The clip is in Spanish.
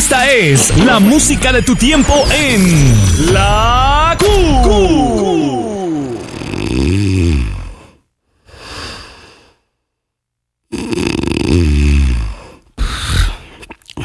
Esta es la música de tu tiempo en La Q.